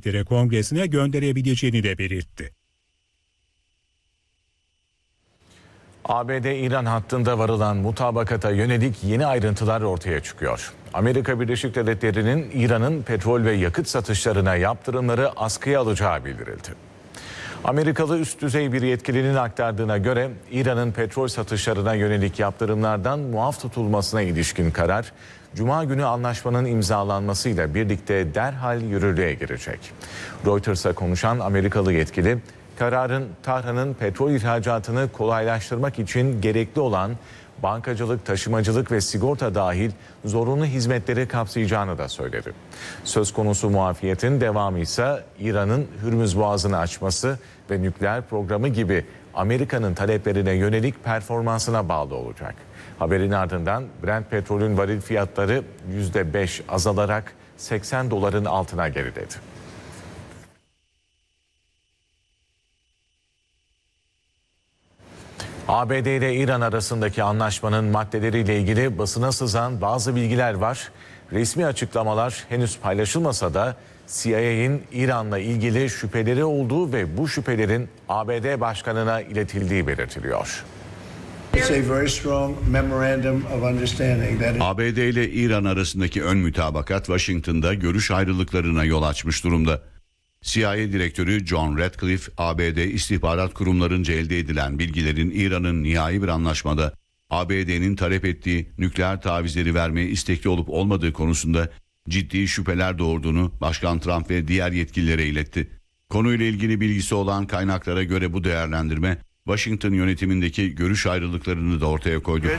Milletleri Kongresi'ne gönderebileceğini de belirtti. ABD-İran hattında varılan mutabakata yönelik yeni ayrıntılar ortaya çıkıyor. Amerika Birleşik Devletleri'nin İran'ın petrol ve yakıt satışlarına yaptırımları askıya alacağı bildirildi. Amerikalı üst düzey bir yetkilinin aktardığına göre İran'ın petrol satışlarına yönelik yaptırımlardan muaf tutulmasına ilişkin karar, Cuma günü anlaşmanın imzalanmasıyla birlikte derhal yürürlüğe girecek. Reuters'a konuşan Amerikalı yetkili, kararın Tahran'ın petrol ihracatını kolaylaştırmak için gerekli olan bankacılık, taşımacılık ve sigorta dahil zorunlu hizmetleri kapsayacağını da söyledi. Söz konusu muafiyetin devamı ise İran'ın Hürmüz Boğazı'nı açması ve nükleer programı gibi Amerika'nın taleplerine yönelik performansına bağlı olacak. Haberin ardından Brent petrolün varil fiyatları %5 azalarak 80 doların altına geriledi. ABD ile İran arasındaki anlaşmanın maddeleriyle ilgili basına sızan bazı bilgiler var. Resmi açıklamalar henüz paylaşılmasa da CIA'nin İran'la ilgili şüpheleri olduğu ve bu şüphelerin ABD başkanına iletildiği belirtiliyor. ABD ile İran arasındaki ön mütabakat Washington'da görüş ayrılıklarına yol açmış durumda. CIA Direktörü John Ratcliffe, ABD istihbarat kurumlarınca elde edilen bilgilerin İran'ın nihai bir anlaşmada ABD'nin talep ettiği nükleer tavizleri vermeye istekli olup olmadığı konusunda ciddi şüpheler doğurduğunu Başkan Trump ve diğer yetkililere iletti. Konuyla ilgili bilgisi olan kaynaklara göre bu değerlendirme Washington yönetimindeki görüş ayrılıklarını da ortaya koydu.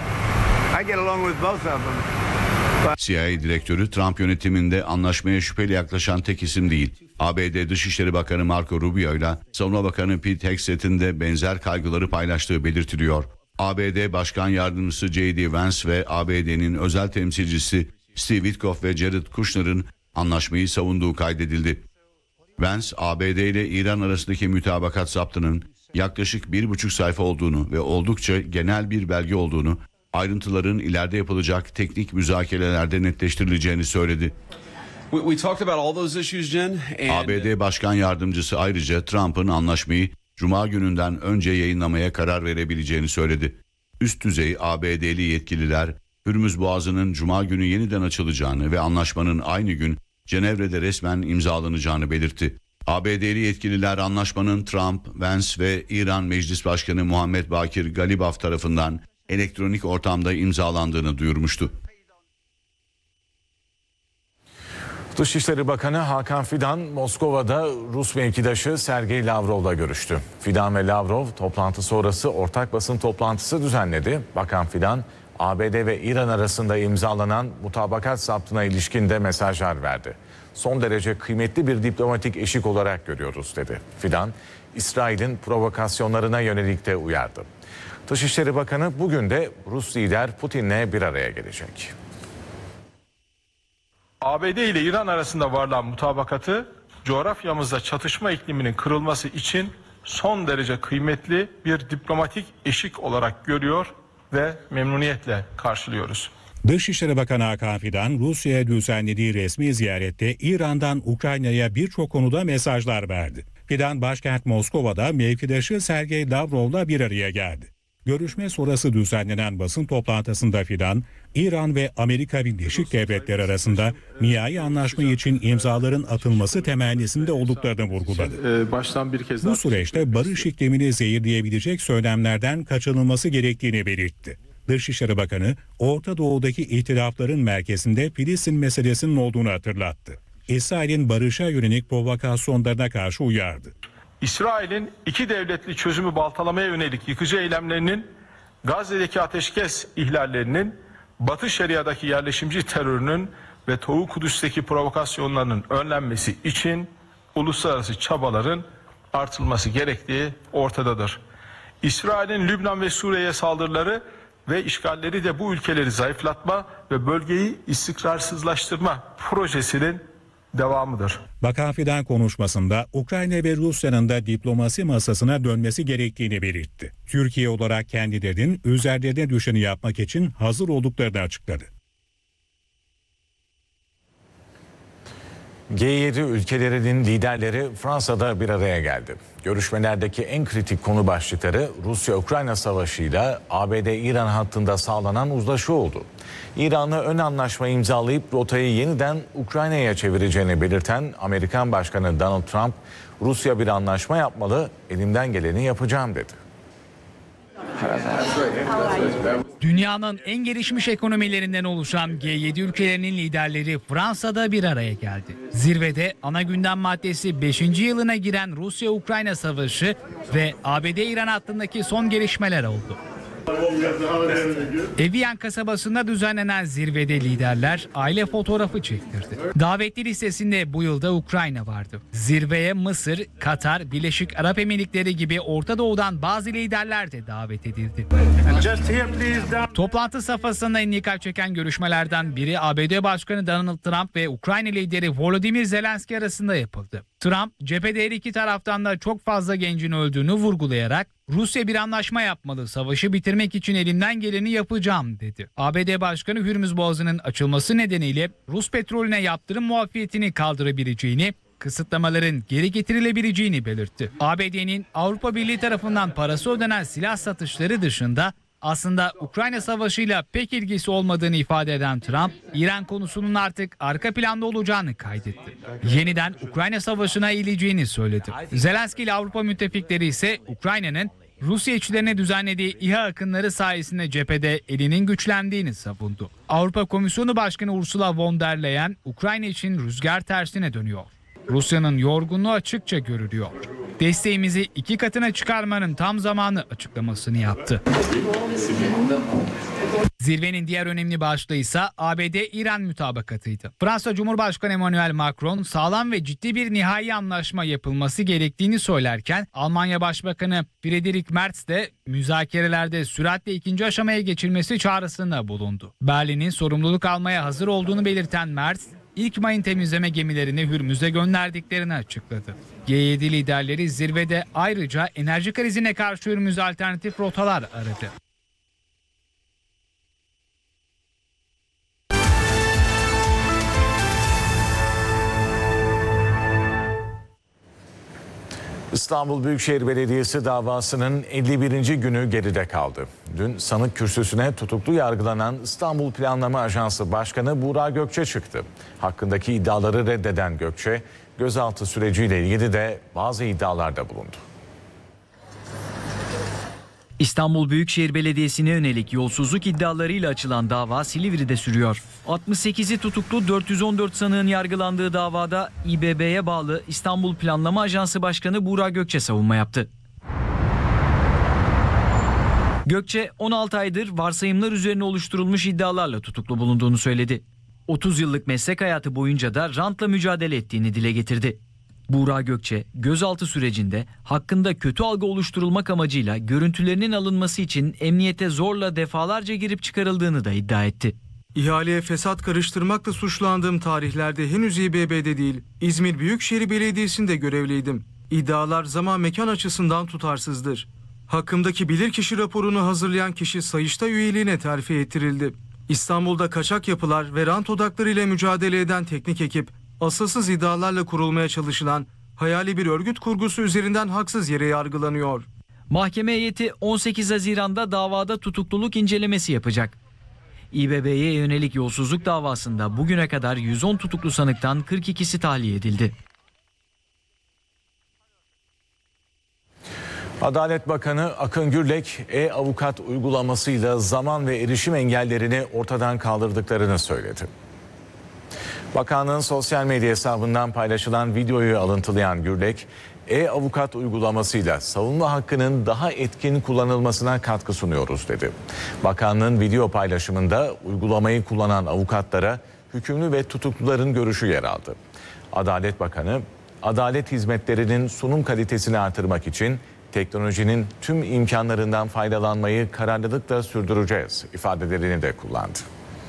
CIA Direktörü Trump yönetiminde anlaşmaya şüpheli yaklaşan tek isim değil. ABD Dışişleri Bakanı Marco Rubio ile Savunma Bakanı Pete Hegseth'in de benzer kaygıları paylaştığı belirtiliyor. ABD Başkan Yardımcısı J.D. Vance ve ABD'nin özel temsilcisi Steve Witkoff ve Jared Kushner'ın anlaşmayı savunduğu kaydedildi. Vance, ABD ile İran arasındaki mütabakat zaptının yaklaşık 1,5 sayfa olduğunu ve oldukça genel bir belge olduğunu, ayrıntıların ileride yapılacak teknik müzakerelerde netleştirileceğini söyledi. ABD Başkan Yardımcısı ayrıca Trump'ın anlaşmayı Cuma gününden önce yayınlamaya karar verebileceğini söyledi. Üst düzey ABD'li yetkililer Hürmüz Boğazı'nın Cuma günü yeniden açılacağını ve anlaşmanın aynı gün Cenevre'de resmen imzalanacağını belirtti. ABD'li yetkililer anlaşmanın Trump, Vance ve İran Meclis Başkanı Muhammed Bakir Galibaf tarafından elektronik ortamda imzalandığını duyurmuştu. Dışişleri Bakanı Hakan Fidan, Moskova'da Rus mevkidaşı Sergey Lavrov'la görüştü. Fidan ve Lavrov toplantı sonrası ortak basın toplantısı düzenledi. Bakan Fidan, ABD ve İran arasında imzalanan mutabakat zaptına ilişkin de mesajlar verdi. Son derece kıymetli bir diplomatik eşik olarak görüyoruz dedi. Fidan, İsrail'in provokasyonlarına yönelik de uyardı. Dışişleri Bakanı bugün de Rus lider Putin'le bir araya gelecek. ABD ile İran arasında varılan mutabakatı coğrafyamızda çatışma ikliminin kırılması için son derece kıymetli bir diplomatik eşik olarak görüyor ve memnuniyetle karşılıyoruz. Dışişleri Bakanı Hakan Fidan, Rusya'ya düzenlediği resmi ziyarette İran'dan Ukrayna'ya birçok konuda mesajlar verdi. Fidan, başkent Moskova'da mevkidaşı Sergey Lavrov'la bir araya geldi. Görüşme sonrası düzenlenen basın toplantısında Fidan, İran ve Amerika Birleşik Devletleri arasında nihai anlaşma için imzaların atılması temennisinde olduklarını vurguladı. Bu süreçte barış iklimini zehirleyebilecek söylemlerden kaçınılması gerektiğini belirtti. Dışişleri Bakanı, Orta Doğu'daki ihtilafların merkezinde Filistin meselesinin olduğunu hatırlattı. İsrail'in barışa yönelik provokasyonlarına karşı uyardı. İsrail'in iki devletli çözümü baltalamaya yönelik yıkıcı eylemlerinin, Gazze'deki ateşkes ihlallerinin, Batı Şeria'daki yerleşimci terörünün ve Doğu Kudüs'teki provokasyonlarının önlenmesi için uluslararası çabaların artırılması gerektiği ortadadır. İsrail'in Lübnan ve Suriye'ye saldırıları ve işgalleri de bu ülkeleri zayıflatma ve bölgeyi istikrarsızlaştırma projesinin devamıdır. Bakan Fidan konuşmasında Ukrayna ve Rusya'nın da diplomasi masasına dönmesi gerektiğini belirtti. Türkiye olarak kendilerinin üzerlerine düşeni yapmak için hazır olduklarını açıkladı. G7 ülkelerinin liderleri Fransa'da bir araya geldi. Görüşmelerdeki en kritik konu başlıkları Rusya-Ukrayna savaşıyla ABD-İran hattında sağlanan uzlaşı oldu. İran'la ön anlaşma imzalayıp rotayı yeniden Ukrayna'ya çevireceğini belirten Amerikan Başkanı Donald Trump, Rusya bir anlaşma yapmalı, elimden geleni yapacağım dedi. Dünyanın en gelişmiş ekonomilerinden oluşan G7 ülkelerinin liderleri Fransa'da bir araya geldi. Zirvede ana gündem maddesi 5. yılına giren Rusya-Ukrayna savaşı ve ABD-İran hattındaki son gelişmeler oldu. Evian kasabasında düzenlenen zirvede liderler aile fotoğrafı çektirdi. Davetli listesinde bu yılda Ukrayna vardı. Zirveye Mısır, Katar, Birleşik Arap Emirlikleri gibi Orta Doğu'dan bazı liderler de davet edildi. Toplantı safhasında en dikkat çeken görüşmelerden biri ABD Başkanı Donald Trump ve Ukrayna lideri Volodymyr Zelenski arasında yapıldı. Trump, cephede her iki taraftan da çok fazla gencin öldüğünü vurgulayarak Rusya bir anlaşma yapmalı, savaşı bitirmek için elimden geleni yapacağım dedi. ABD Başkanı Hürmüz Boğazı'nın açılması nedeniyle Rus petrolüne yaptırım muafiyetini kaldırabileceğini, kısıtlamaların geri getirilebileceğini belirtti. ABD'nin Avrupa Birliği tarafından parası ödenen silah satışları dışında aslında Ukrayna savaşıyla pek ilgisi olmadığını ifade eden Trump, İran konusunun artık arka planda olacağını kaydetti. Yeniden Ukrayna savaşına eğileceğini söyledi. Zelenski ile Avrupa müttefikleri ise Ukrayna'nın Rusya içlerine düzenlediği İHA akınları sayesinde cephede elinin güçlendiğini savundu. Avrupa Komisyonu Başkanı Ursula von der Leyen, Ukrayna için rüzgar tersine dönüyor. Rusya'nın yorgunluğu açıkça görülüyor. Desteğimizi 2 katına çıkarmanın tam zamanı açıklamasını yaptı. Zirvenin diğer önemli başlığı ise ABD-İran mütabakatıydı. Fransa Cumhurbaşkanı Emmanuel Macron sağlam ve ciddi bir nihai anlaşma yapılması gerektiğini söylerken Almanya Başbakanı Friedrich Merz de müzakerelerde süratle ikinci aşamaya geçilmesi çağrısında bulundu. Berlin'in sorumluluk almaya hazır olduğunu belirten Merz, İlk mayın temizleme gemilerini Hürmüz'e gönderdiklerini açıkladı. G7 liderleri zirvede ayrıca enerji krizine karşı Hürmüz'e alternatif rotalar aradı. İstanbul Büyükşehir Belediyesi davasının 51. günü geride kaldı. Dün sanık kürsüsüne tutuklu yargılanan İstanbul Planlama Ajansı Başkanı Buğra Gökçe çıktı. Hakkındaki iddiaları reddeden Gökçe, gözaltı süreciyle ilgili de bazı iddialarda bulundu. İstanbul Büyükşehir Belediyesi'ne yönelik yolsuzluk iddialarıyla açılan dava Silivri'de sürüyor. 68'i tutuklu 414 sanığın yargılandığı davada İBB'ye bağlı İstanbul Planlama Ajansı Başkanı Buğra Gökçe savunma yaptı. Gökçe 16 aydır varsayımlar üzerine oluşturulmuş iddialarla tutuklu bulunduğunu söyledi. 30 yıllık meslek hayatı boyunca da rantla mücadele ettiğini dile getirdi. Buğra Gökçe, gözaltı sürecinde hakkında kötü algı oluşturulmak amacıyla görüntülerinin alınması için emniyete zorla defalarca girip çıkarıldığını da iddia etti. İhaleye fesat karıştırmakla suçlandığım tarihlerde henüz İBB'de değil, İzmir Büyükşehir Belediyesi'nde görevliydim. İddialar zaman mekan açısından tutarsızdır. Hakkımdaki bilirkişi raporunu hazırlayan kişi Sayıştay üyeliğine terfi ettirildi. İstanbul'da kaçak yapılar ve rant odaklarıyla mücadele eden teknik ekip, asılsız iddialarla kurulmaya çalışılan hayali bir örgüt kurgusu üzerinden haksız yere yargılanıyor. Mahkeme heyeti 18 Haziran'da davada tutukluluk incelemesi yapacak. İBB'ye yönelik yolsuzluk davasında bugüne kadar 110 tutuklu sanıktan 42'si tahliye edildi. Adalet Bakanı Akın Gürlek, e-avukat uygulamasıyla zaman ve erişim engellerini ortadan kaldırdıklarını söyledi. Bakanlığın sosyal medya hesabından paylaşılan videoyu alıntılayan Gürlek, e-avukat uygulamasıyla savunma hakkının daha etkin kullanılmasına katkı sunuyoruz dedi. Bakanlığın video paylaşımında uygulamayı kullanan avukatlara hükümlü ve tutukluların görüşü yer aldı. Adalet Bakanı, adalet hizmetlerinin sunum kalitesini artırmak için teknolojinin tüm imkanlarından faydalanmayı kararlılıkla sürdüreceğiz ifadelerini de kullandı.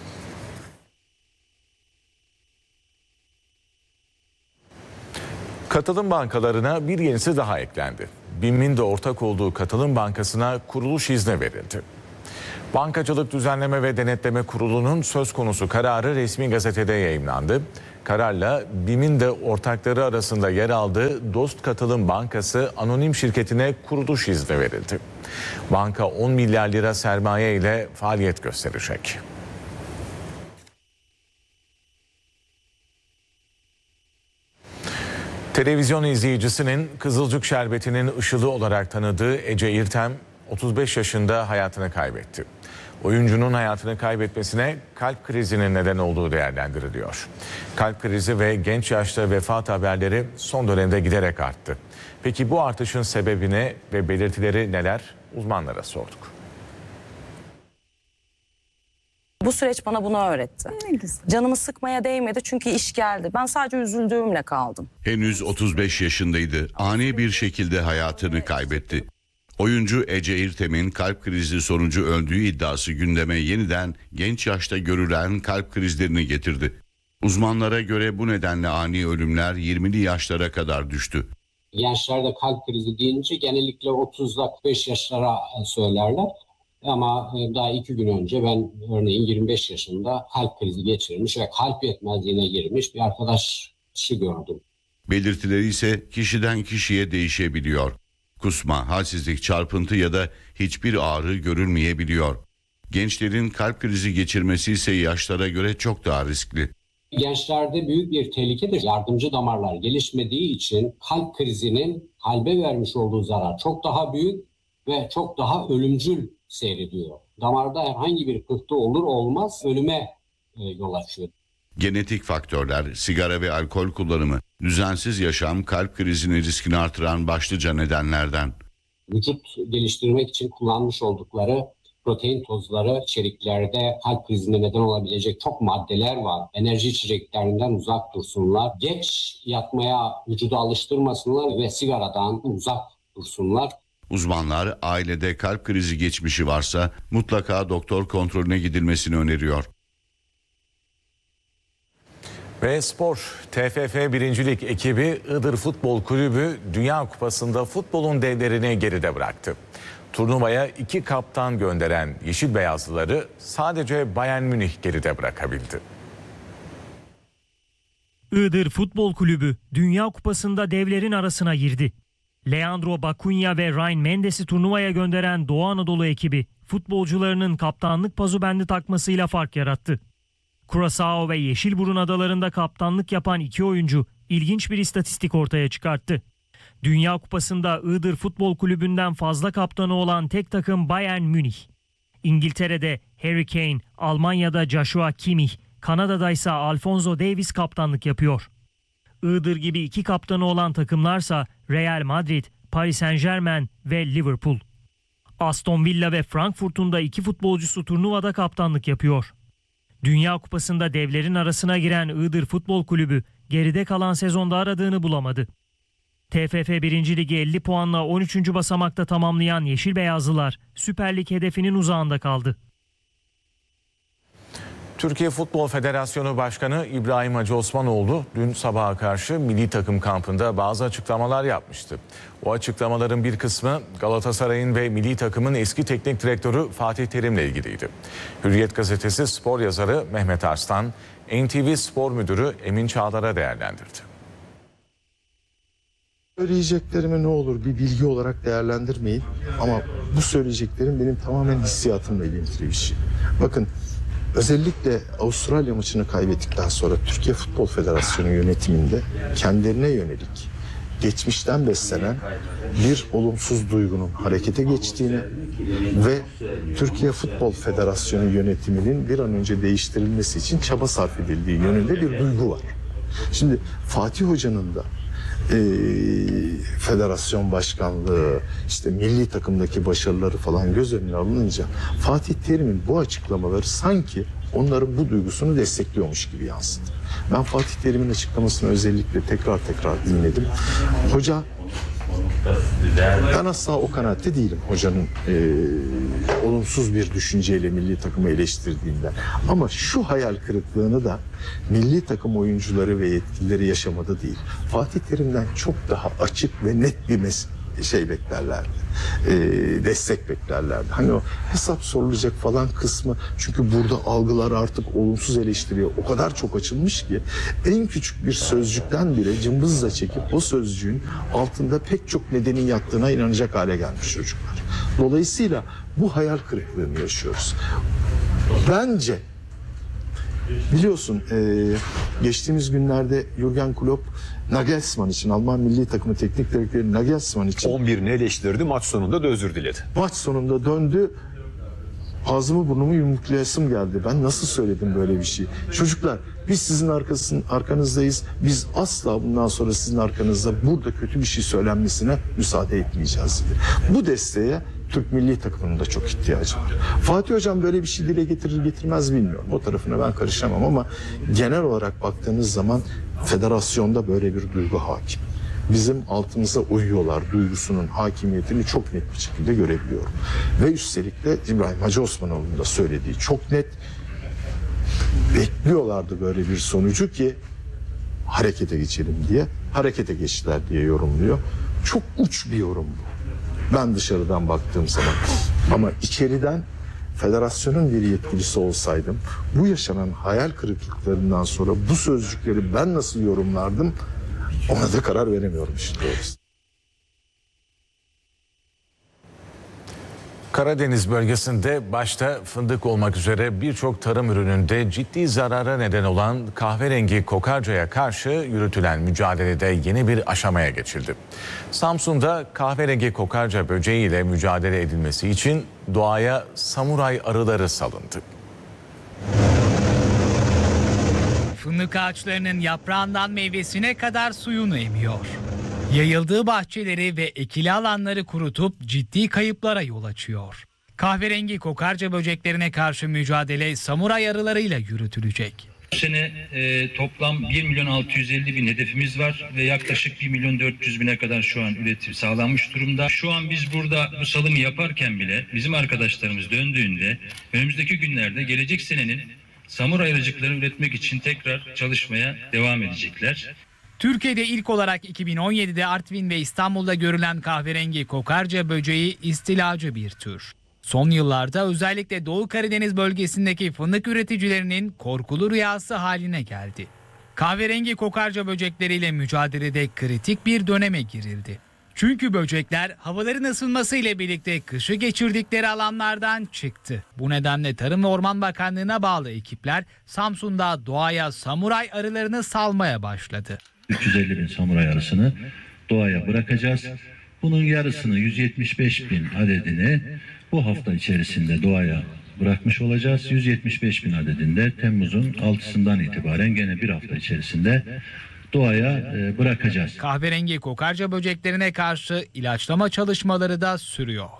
Katılım bankalarına bir yenisi daha eklendi. BİM'in de ortak olduğu Katılım Bankası'na kuruluş izni verildi. Bankacılık Düzenleme ve Denetleme Kurulu'nun söz konusu kararı resmi gazetede yayımlandı. Kararla BİM'in de ortakları arasında yer aldığı Dost Katılım Bankası anonim şirketine kuruluş izni verildi. Banka 10 milyar lira sermaye ile faaliyet gösterecek. Televizyon izleyicisinin Kızılcık Şerbeti'nin ışığı olarak tanıdığı Ece İrtem 35 yaşında hayatını kaybetti. Oyuncunun hayatını kaybetmesine kalp krizinin neden olduğu değerlendiriliyor. Kalp krizi ve genç yaşta vefat haberleri son dönemde giderek arttı. Peki bu artışın sebebine ve belirtileri neler? Uzmanlara sorduk. Bu süreç bana bunu öğretti. Canımı sıkmaya değmedi çünkü iş geldi. Ben sadece üzüldüğümle kaldım. Henüz 35 yaşındaydı. Ani bir şekilde hayatını kaybetti. Oyuncu Ece İrtem'in kalp krizi sonucu öldüğü iddiası gündeme yeniden genç yaşta görülen kalp krizlerini getirdi. Uzmanlara göre bu nedenle ani ölümler 20'li yaşlara kadar düştü. Gençlerde kalp krizi deyince genellikle 35 yaşlara söylerler. Ama daha 2 gün önce ben örneğin 25 yaşında kalp krizi geçirmiş ve kalp yetmezliğine girmiş bir arkadaşı gördüm. Belirtileri ise kişiden kişiye değişebiliyor. Kusma, halsizlik, çarpıntı ya da hiçbir ağrı görülmeyebiliyor. Gençlerin kalp krizi geçirmesi ise yaşlara göre çok daha riskli. Gençlerde büyük bir tehlike de yardımcı damarlar gelişmediği için kalp krizinin kalbe vermiş olduğu zarar çok daha büyük ve çok daha ölümcül seyrediyor. Damarda herhangi bir pıhtı olur olmaz ölüme yol açıyor. Genetik faktörler, sigara ve alkol kullanımı, düzensiz yaşam kalp krizinin riskini artıran başlıca nedenlerden. Vücut geliştirmek için kullanmış oldukları protein tozları içeriklerde kalp krizine neden olabilecek çok maddeler var. Enerji içeceklerinden uzak dursunlar. Geç yatmaya vücudu alıştırmasınlar ve sigaradan uzak dursunlar. Uzmanlar ailede kalp krizi geçmişi varsa mutlaka doktor kontrolüne gidilmesini öneriyor. Ve spor, TFF 1. Lig ekibi Iğdır Futbol Kulübü Dünya Kupası'nda futbolun devlerini geride bıraktı. Turnuvaya 2 kaptan gönderen Yeşil Beyazlıları sadece Bayern Münih geride bırakabildi. Iğdır Futbol Kulübü Dünya Kupası'nda devlerin arasına girdi. Leandro Bakunya ve Ryan Mendes'i turnuvaya gönderen Doğu Anadolu ekibi futbolcularının kaptanlık pazubendi takmasıyla fark yarattı. Curaçao ve Yeşilburun adalarında kaptanlık yapan 2 oyuncu ilginç bir istatistik ortaya çıkarttı. Dünya Kupası'nda Iğdır Futbol Kulübü'nden fazla kaptanı olan tek takım Bayern Münih. İngiltere'de Harry Kane, Almanya'da Joshua Kimmich, Kanada'da ise Alphonso Davies kaptanlık yapıyor. Iğdır gibi 2 kaptanı olan takımlarsa Real Madrid, Paris Saint-Germain ve Liverpool. Aston Villa ve Frankfurt'un da 2 futbolcusu turnuvada kaptanlık yapıyor. Dünya Kupası'nda devlerin arasına giren Iğdır Futbol Kulübü geride kalan sezonda aradığını bulamadı. TFF 1. Ligi 50 puanla 13. basamakta tamamlayan Yeşil Beyazlılar Süper Lig hedefinin uzağında kaldı. Türkiye Futbol Federasyonu Başkanı İbrahim Hacı Osmanoğlu dün sabaha karşı milli takım kampında bazı açıklamalar yapmıştı. O açıklamaların bir kısmı Galatasaray'ın ve milli takımın eski teknik direktörü Fatih Terim'le ilgiliydi. Hürriyet gazetesi spor yazarı Mehmet Arslan, NTV Spor Müdürü Emin Çağlar'a değerlendirdi. Söyleyeceklerimi ne olur bir bilgi olarak değerlendirmeyin ama bu söyleyeceklerim benim tamamen hissiyatımla ilintili bir şey. Bakın, özellikle Avustralya maçını kaybettikten sonra Türkiye Futbol Federasyonu yönetiminde kendilerine yönelik geçmişten beslenen bir olumsuz duygunun harekete geçtiğini ve Türkiye Futbol Federasyonu yönetiminin bir an önce değiştirilmesi için çaba sarf edildiği yönünde bir duygu var. Şimdi Fatih Hoca'nın da federasyon başkanlığı, işte milli takımdaki başarıları falan göz önüne alınınca Fatih Terim'in bu açıklamaları sanki onların bu duygusunu destekliyormuş gibi yansıdı. Ben Fatih Terim'in açıklamasını özellikle tekrar dinledim. Hoca, ben asla o kanaatte değilim hocanın olumsuz bir düşünceyle milli takımı eleştirdiğinden. Ama şu hayal kırıklığını da milli takım oyuncuları ve yetkilileri yaşamadı değil. Fatih Terim'den çok daha açık ve net bir şey beklerlerdi. Destek beklerlerdi. Hani o hesap sorulacak falan kısmı, çünkü burada algılar artık olumsuz eleştiriye o kadar çok açılmış ki en küçük bir sözcükten bile cımbızla çekip o sözcüğün altında pek çok nedenin yattığına inanacak hale gelmiş çocuklar. Dolayısıyla bu hayal kırıklığını yaşıyoruz. Bence biliyorsun geçtiğimiz günlerde Jürgen Klopp Nagelsmann için, Alman milli takımı teknik direktörü Nagelsmann için 11'ini eleştirdi, maç sonunda da özür diledi. Maç sonunda döndü, ağzımı burnumu yumruklayasım geldi. Ben nasıl söyledim böyle bir şey? Çocuklar, biz sizin arkanızdayız. Biz asla bundan sonra sizin arkanızda burada kötü bir şey söylenmesine müsaade etmeyeceğiz dedi. Bu desteğe Türk milli takımının da çok ihtiyacı var. Fatih Hocam böyle bir şey dile getirir getirmez bilmiyorum. O tarafına ben karışamam ama genel olarak baktığınız zaman federasyonda böyle bir duygu hakim. Bizim altımıza uyuyorlar duygusunun hakimiyetini çok net bir şekilde görebiliyorum. Ve üstelik de İbrahim Hacı Osmanoğlu'nun da söylediği çok net, bekliyorlardı böyle bir sonucu ki harekete geçelim diye, harekete geçtiler diye yorumluyor. Çok uç bir yorum bu. Ben dışarıdan baktığım zaman. Ama içeriden federasyonun bir yetkilisi olsaydım, bu yaşanan hayal kırıklıklarından sonra bu sözcükleri ben nasıl yorumlardım, ona da karar veremiyorum işte doğrusu. Karadeniz bölgesinde başta fındık olmak üzere birçok tarım ürününde ciddi zarara neden olan kahverengi kokarcaya karşı yürütülen mücadelede yeni bir aşamaya geçildi. Samsun'da kahverengi kokarca böceği ile mücadele edilmesi için doğaya samuray arıları salındı. Fındık ağaçlarının yaprağından meyvesine kadar suyunu emiyor. Yayıldığı bahçeleri ve ekili alanları kurutup ciddi kayıplara yol açıyor. Kahverengi kokarca böceklerine karşı mücadele samuray arılarıyla yürütülecek. Bu sene toplam 1.650.000 hedefimiz var ve yaklaşık 1.400.000'e kadar şu an üretim sağlanmış durumda. Şu an biz burada bu salımı yaparken bile bizim arkadaşlarımız döndüğünde önümüzdeki günlerde gelecek senenin samuray arıcıklarını üretmek için tekrar çalışmaya devam edecekler. Türkiye'de ilk olarak 2017'de Artvin ve İstanbul'da görülen kahverengi kokarca böceği istilacı bir tür. Son yıllarda özellikle Doğu Karadeniz bölgesindeki fındık üreticilerinin korkulu rüyası haline geldi. Kahverengi kokarca böcekleriyle mücadelede kritik bir döneme girildi. Çünkü böcekler havaların ısınması ile birlikte kışı geçirdikleri alanlardan çıktı. Bu nedenle Tarım ve Orman Bakanlığı'na bağlı ekipler Samsun'da doğaya samuray arılarını salmaya başladı. 350.000 samuray arısını doğaya bırakacağız. Bunun yarısını 175.000 adedini bu hafta içerisinde doğaya bırakmış olacağız. 175.000 adedinde Temmuz'un 6'sından itibaren gene bir hafta içerisinde doğaya bırakacağız. Kahverengi kokarca böceklerine karşı ilaçlama çalışmaları da sürüyor.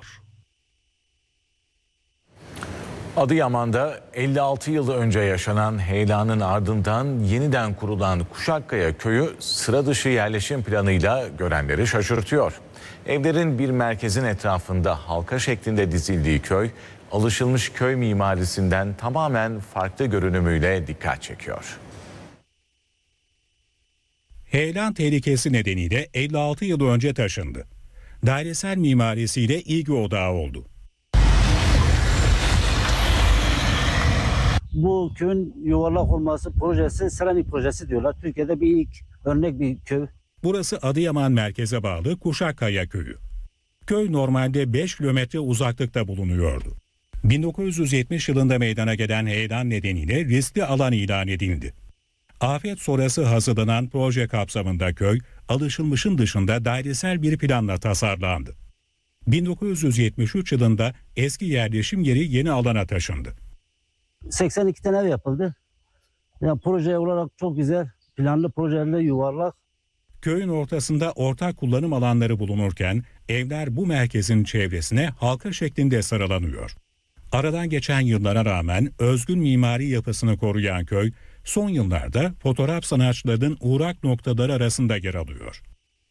Adıyaman'da 56 yıl önce yaşanan heyelanın ardından yeniden kurulan Kuşakkaya köyü sıra dışı yerleşim planıyla görenleri şaşırtıyor. Evlerin bir merkezin etrafında halka şeklinde dizildiği köy, alışılmış köy mimarisinden tamamen farklı görünümüyle dikkat çekiyor. Heyelan tehlikesi nedeniyle 56 yıl önce taşındı. Dairesel mimarisiyle ilgi odağı oldu. Bu köyün yuvarlak olması projesi seramik projesi diyorlar. Türkiye'de bir ilk örnek bir köy. Burası Adıyaman merkeze bağlı Kuşakkaya köyü. Köy normalde 5 kilometre uzaklıkta bulunuyordu. 1970 yılında meydana gelen heyelan nedeniyle riskli alan ilan edildi. Afet sonrası hazırlanan proje kapsamında köy, alışılmışın dışında dairesel bir planla tasarlandı. 1973 yılında eski yerleşim yeri yeni alana taşındı. 82 tane ev yapıldı. Yani proje olarak çok güzel. Planlı projelerle yuvarlak. Köyün ortasında ortak kullanım alanları bulunurken evler bu merkezin çevresine halka şeklinde sıralanıyor. Aradan geçen yıllara rağmen özgün mimari yapısını koruyan köy, son yıllarda fotoğraf sanatçılarının uğrak noktaları arasında yer alıyor.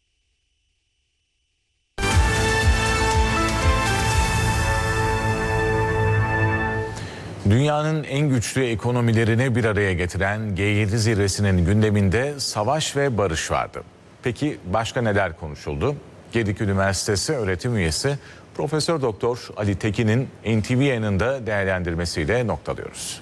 Dünyanın en güçlü ekonomilerini bir araya getiren G7 zirvesinin gündeminde savaş ve barış vardı. Peki başka neler konuşuldu? Gedik Üniversitesi öğretim üyesi Profesör Doktor Ali Tekin'in NTV yayınında değerlendirmesiyle noktalıyoruz.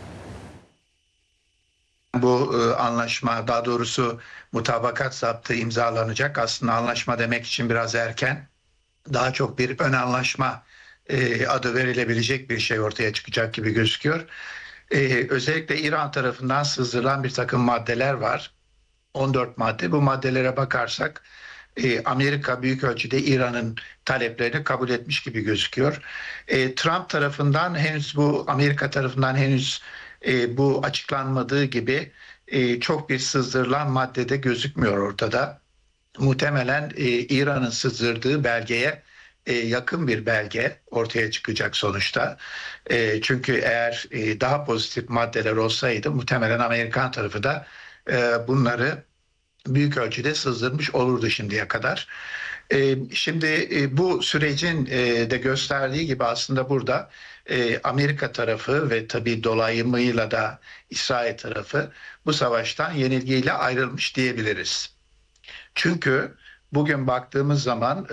Bu anlaşma, daha doğrusu mutabakat zaptı imzalanacak. Aslında anlaşma demek için biraz erken. Daha çok bir ön anlaşma adı verilebilecek bir şey ortaya çıkacak gibi gözüküyor. Özellikle İran tarafından sızdırılan bir takım maddeler var. 14 madde. Bu maddelere bakarsak Amerika büyük ölçüde İran'ın taleplerini kabul etmiş gibi gözüküyor. Trump tarafından henüz Amerika tarafından henüz bu açıklanmadığı gibi çok bir sızdırılan maddede gözükmüyor ortada. Muhtemelen İran'ın sızdırdığı belgeye yakın bir belge ortaya çıkacak sonuçta. Çünkü eğer daha pozitif maddeler olsaydı muhtemelen Amerikan tarafı da bunları büyük ölçüde sızdırmış olurdu şimdiye kadar. Şimdi bu sürecin de gösterdiği gibi aslında burada Amerika tarafı ve tabii dolayımıyla da İsrail tarafı bu savaştan yenilgiyle ayrılmış diyebiliriz. Çünkü bugün baktığımız zaman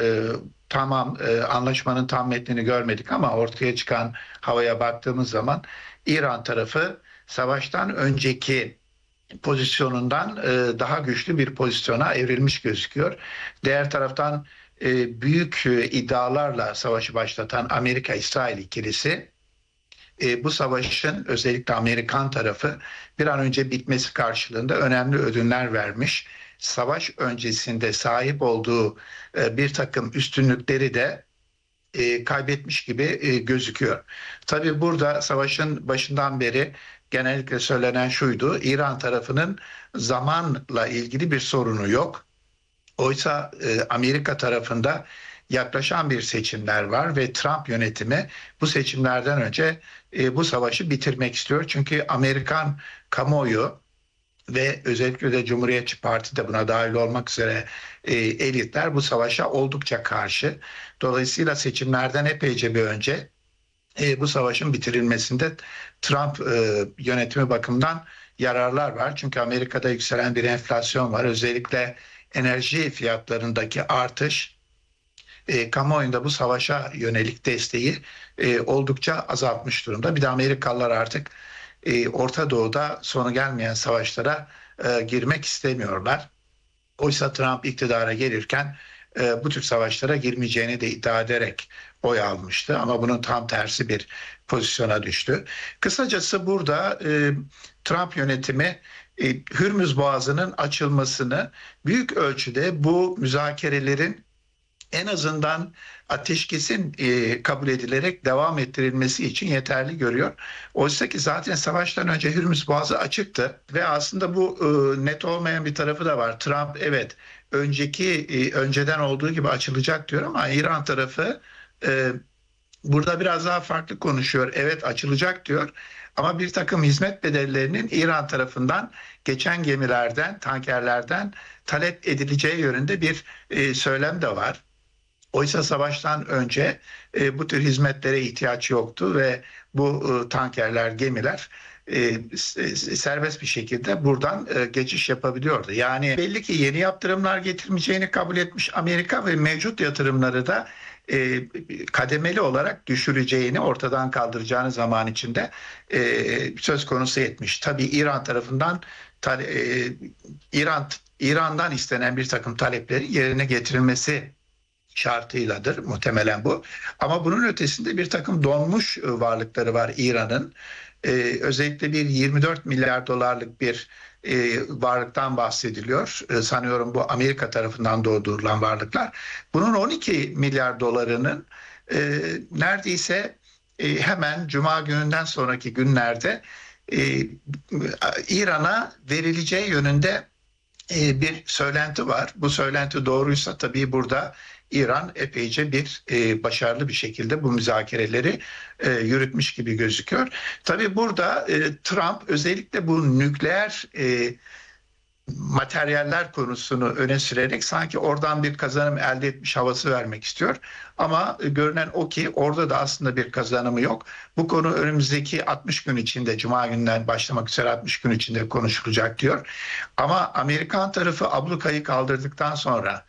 anlaşmanın tam metnini görmedik ama ortaya çıkan havaya baktığımız zaman İran tarafı savaştan önceki pozisyonundan daha güçlü bir pozisyona evrilmiş gözüküyor. Diğer taraftan büyük iddialarla savaşı başlatan Amerika-İsrail ikilisi bu savaşın özellikle Amerikan tarafı bir an önce bitmesi karşılığında önemli ödünler vermiş. Savaş öncesinde sahip olduğu bir takım üstünlükleri de kaybetmiş gibi gözüküyor. Tabii burada savaşın başından beri genellikle söylenen şuydu: İran tarafının zamanla ilgili bir sorunu yok. Oysa Amerika tarafında yaklaşan bir seçimler var ve Trump yönetimi bu seçimlerden önce bu savaşı bitirmek istiyor. Çünkü Amerikan kamuoyu ve özellikle de Cumhuriyetçi Parti de buna dahil olmak üzere elitler bu savaşa oldukça karşı. Dolayısıyla seçimlerden epeyce bir önce bu savaşın bitirilmesinde Trump yönetimi bakımından yararlar var. Çünkü Amerika'da yükselen bir enflasyon var. Özellikle enerji fiyatlarındaki artış kamuoyunda bu savaşa yönelik desteği oldukça azaltmış durumda. Bir de Amerikalılar artık Orta Doğu'da sonu gelmeyen savaşlara girmek istemiyorlar. Oysa Trump iktidara gelirken bu tür savaşlara girmeyeceğini de iddia ederek oy almıştı. Ama bunun tam tersi bir pozisyona düştü. Kısacası burada Trump yönetimi Hürmüz Boğazı'nın açılmasını büyük ölçüde bu müzakerelerin en azından ateşkesin kabul edilerek devam ettirilmesi için yeterli görüyor. Oysa ki zaten savaştan önce Hürmüz Boğazı açıktı ve aslında bu net olmayan bir tarafı da var. Trump evet önceden olduğu gibi açılacak diyor ama İran tarafı burada biraz daha farklı konuşuyor. Evet açılacak diyor ama bir takım hizmet bedellerinin İran tarafından geçen gemilerden, tankerlerden talep edileceği yönünde bir söylem de var. Oysa savaştan önce bu tür hizmetlere ihtiyaç yoktu ve bu tankerler, gemiler serbest bir şekilde buradan geçiş yapabiliyordu. Yani belli ki yeni yaptırımlar getirmeyeceğini kabul etmiş Amerika ve mevcut yatırımları da kademeli olarak düşüreceğini, ortadan kaldıracağını zaman içinde söz konusu etmiş. Tabii İran tarafından İran'dan istenen bir takım taleplerin yerine getirilmesi şartıyladır muhtemelen bu. Ama bunun ötesinde bir takım donmuş varlıkları var İran'ın. Özellikle bir 24 milyar dolarlık bir varlıktan bahsediliyor. Sanıyorum bu Amerika tarafından doğdurulan varlıklar. Bunun 12 milyar dolarının neredeyse hemen Cuma gününden sonraki günlerde İran'a verileceği yönünde bir söylenti var. Bu söylenti doğruysa tabii burada İran epeyce başarılı bir şekilde bu müzakereleri yürütmüş gibi gözüküyor. Tabii burada Trump özellikle bu nükleer materyaller konusunu öne sürerek sanki oradan bir kazanım elde etmiş havası vermek istiyor. Ama görünen o ki orada da aslında bir kazanımı yok. Bu konu önümüzdeki 60 gün içinde, Cuma günden başlamak üzere 60 gün içinde konuşulacak diyor. Ama Amerikan tarafı ablukayı kaldırdıktan sonra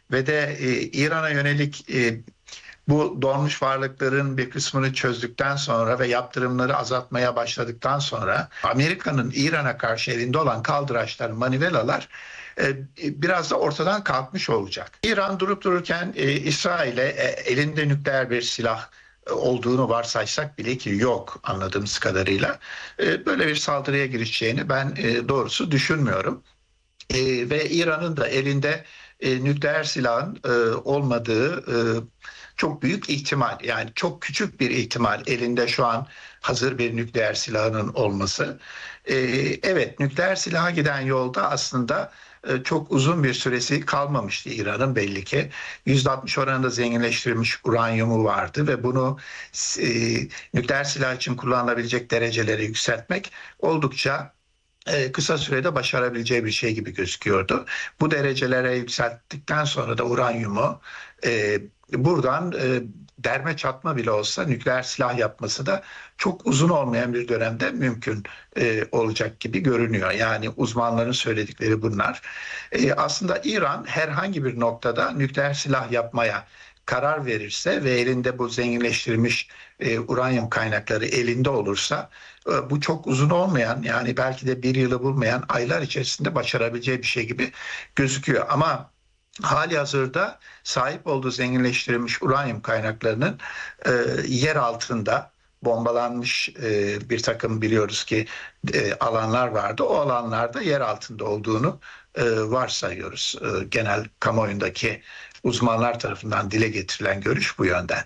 ve de İran'a yönelik bu donmuş varlıkların bir kısmını çözdükten sonra ve yaptırımları azaltmaya başladıktan sonra Amerika'nın İran'a karşı elinde olan kaldıraçlar, manivelalar biraz da ortadan kalkmış olacak. İran durup dururken İsrail'e elinde nükleer bir silah olduğunu varsaysak bile, ki yok anladığımız kadarıyla, böyle bir saldırıya girişeceğini ben doğrusu düşünmüyorum. Ve İran'ın da elinde nükleer silahın olmadığı çok büyük ihtimal, yani çok küçük bir ihtimal elinde şu an hazır bir nükleer silahının olması. Evet, nükleer silaha giden yolda aslında çok uzun bir süresi kalmamıştı İran'ın belli ki. %60 oranında zenginleştirilmiş uranyumu vardı ve bunu nükleer silah için kullanılabilecek derecelere yükseltmek oldukça kısa sürede başarabileceği bir şey gibi gözüküyordu. Bu derecelere yükselttikten sonra da uranyumu buradan derme çatma bile olsa nükleer silah yapması da çok uzun olmayan bir dönemde mümkün olacak gibi görünüyor. Yani uzmanların söyledikleri bunlar. Aslında İran herhangi bir noktada nükleer silah yapmaya karar verirse ve elinde bu zenginleştirilmiş uranyum kaynakları elinde olursa, bu çok uzun olmayan, yani belki de bir yılı bulmayan aylar içerisinde başarabileceği bir şey gibi gözüküyor. Ama hali hazırda sahip olduğu zenginleştirilmiş uranyum kaynaklarının yer altında bombalanmış bir takım, biliyoruz ki alanlar vardı. O alanlarda yer altında olduğunu varsayıyoruz. Genel kamuoyundaki uzmanlar tarafından dile getirilen görüş bu yönden.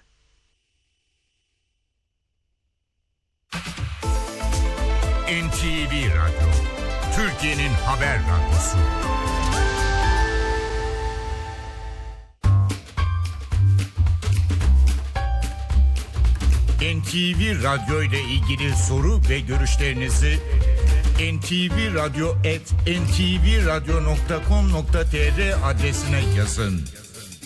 NTV Radyo, Türkiye'nin haber radyosu. NTV Radyo ile ilgili soru ve görüşlerinizi ntvradyo@ntvradyo.com.tr adresine yazın.